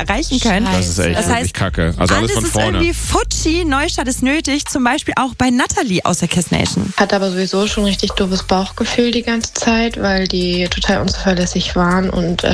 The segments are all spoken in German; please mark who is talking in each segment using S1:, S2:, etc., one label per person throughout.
S1: erreichen können.
S2: Das ist echt wirklich kacke. Also alles von vorne.
S1: Alles ist irgendwie Futschi. Neustart ist nötig. Zum Beispiel auch bei Natalie aus der Kiss Nation.
S3: Hatte aber sowieso schon richtig doofes Bauchgefühl die ganze Zeit, weil die total unzuverlässig waren und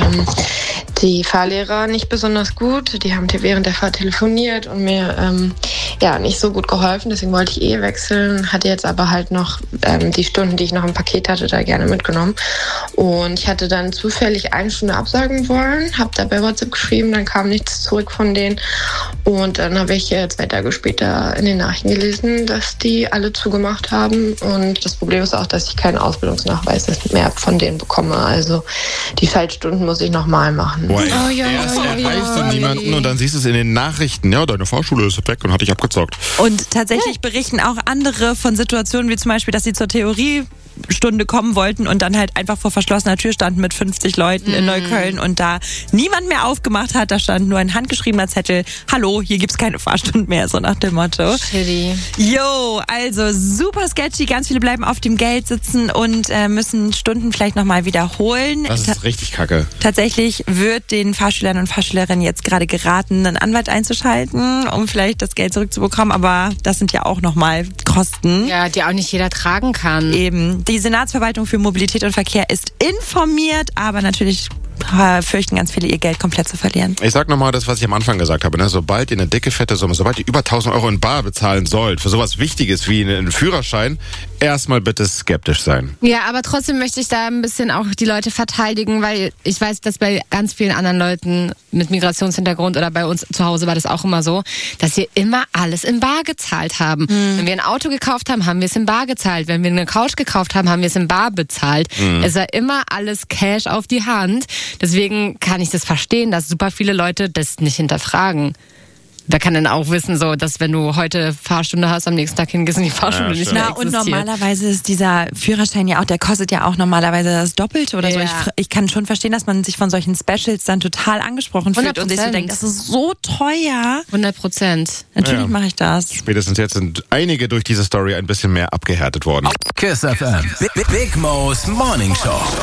S3: die Fahrlehrer nicht besonders gut. Die haben während der Fahrt telefoniert und mir nicht so gut geholfen. Deswegen wollte ich wechseln. Hatte jetzt aber halt noch die Stunden, die ich noch im Paket hatte, da gerne mitgenommen. Und ich hatte dann zufällig 1 Stunde absagen wollen, habe da bei WhatsApp geschrieben, dann kam nichts zurück von denen. Und dann habe ich 2 Tage später in den Nachrichten gelesen, dass die alle zugemacht haben. Und das Problem ist auch, dass ich keinen Ausbildungsnachweis mehr von denen bekomme. Also die Schaltstunden muss ich nochmal machen.
S2: Boah, erst erreichst du niemanden und dann siehst du es in den Nachrichten. Ja, deine Fahrschule ist weg und hat dich abgezockt.
S1: Und tatsächlich berichten auch andere von Situationen, wie zum Beispiel, dass sie zur Theoriestunde kommen wollten und dann halt einfach vor verschlossener Tür standen mit 50 Leuten in Neukölln und da niemand mehr aufgemacht hat. Da stand nur ein handgeschriebener Zettel: Hallo, hier gibt's keine Fahrstunden mehr, so nach dem Motto.
S4: Shitty.
S1: Jo, also super sketchy. Ganz viele bleiben auf dem Geld sitzen und müssen Stunden vielleicht nochmal wiederholen.
S2: Das ist richtig kacke.
S1: Tatsächlich wird den Fahrschülern und Fahrschülerinnen jetzt gerade geraten, einen Anwalt einzuschalten, um vielleicht das Geld zurückzubekommen. Aber das sind ja auch nochmal Kosten.
S4: Ja, die auch nicht jeder tragen kann.
S1: Eben. Die Senatsverwaltung für Mobilität und Verkehr ist informiert, aber natürlich fürchten ganz viele, ihr Geld komplett zu verlieren.
S2: Ich sag nochmal das, was ich am Anfang gesagt habe. Ne? Sobald ihr eine dicke, fette Summe, sobald ihr über 1.000 Euro in bar bezahlen sollt, für sowas Wichtiges wie einen Führerschein, erstmal bitte skeptisch sein.
S4: Ja, aber trotzdem möchte ich da ein bisschen auch die Leute verteidigen, weil ich weiß, dass bei ganz vielen anderen Leuten mit Migrationshintergrund oder bei uns zu Hause war das auch immer so, dass wir immer alles in bar gezahlt haben. Wenn wir ein Auto gekauft haben, haben wir es in bar gezahlt. Wenn wir eine Couch gekauft haben, haben wir es in bar bezahlt. Es war immer alles Cash auf die Hand. Deswegen kann ich das verstehen, dass super viele Leute das nicht hinterfragen. Wer kann denn auch wissen, so, dass wenn du heute Fahrstunde hast, am nächsten Tag hingehst und die Fahrstunde nicht mehr existiert.
S1: Und normalerweise ist dieser Führerschein ja auch, der kostet ja auch normalerweise das Doppelte oder so. Ich kann schon verstehen, dass man sich von solchen Specials dann total angesprochen fühlt
S4: 100%.
S1: und sich so denkt, das ist so teuer.
S4: 100%.
S1: Natürlich mache ich das.
S2: Spätestens jetzt sind einige durch diese Story ein bisschen mehr abgehärtet worden.
S5: Kiss FM. Big Mo's Morning Show.